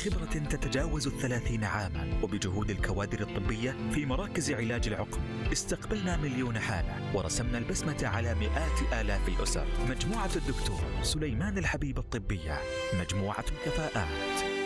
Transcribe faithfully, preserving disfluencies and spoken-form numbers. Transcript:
بخبرة تتجاوز الثلاثين عاما وبجهود الكوادر الطبية في مراكز علاج العقم، استقبلنا مليون حالة ورسمنا البسمة على مئات آلاف الأسر. مجموعة الدكتور سليمان الحبيب الطبية، مجموعة الكفاءات.